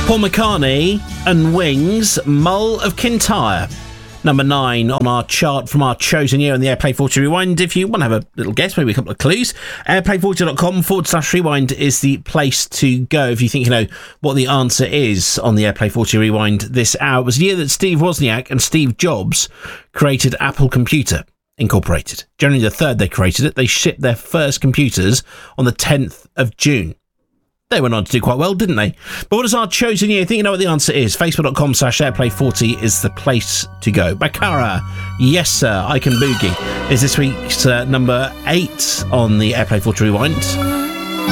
Paul McCartney and Wings, Mull of Kintyre. Number 9 on our chart from our chosen year on the Airplay 40 Rewind. If you want to have a little guess, maybe a couple of clues, airplay40.com/rewind is the place to go if you think you know what the answer is on the Airplay 40 Rewind this hour. It was the year that Steve Wozniak and Steve Jobs created Apple Computer Incorporated. January the 3rd they created it. They shipped their first computers on the 10th of June. They went on to do quite well, didn't they? But what is our chosen year? I think you know what the answer is. Facebook.com/airplay40 is the place to go. Bakara, Yes Sir, I Can Boogie is this week's number 8 on the Airplay 40 Rewind.